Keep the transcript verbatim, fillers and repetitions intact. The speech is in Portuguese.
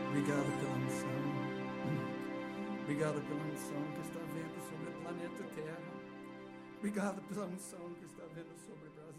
Obrigado pela unção. Obrigado pela unção que está vindo sobre o planeta Terra. Obrigado pela unção que está vindo sobre o Brasil.